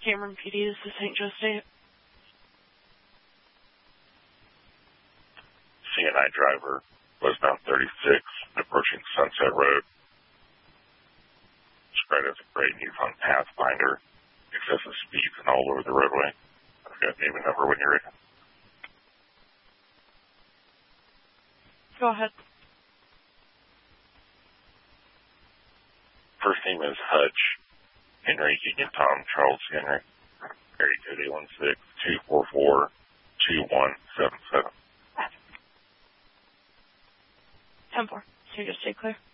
Cameron PD, this is St. Joe State. CNI driver, westbound 36, approaching Sunset Road. Spread as a great Newfound Pathfinder, excessive speeds and all over the roadway. I've got name and number when you're ready. Go ahead. First name is Hutch, Henry Keegan Tom Charles Henry, area code 816-244-2177. 10-4. So you just stay clear.